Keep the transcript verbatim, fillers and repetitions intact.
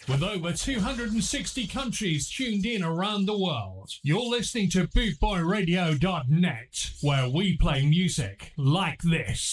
With over two hundred sixty countries tuned in around the world, you're listening to bootboy radio dot net, where we play music like this.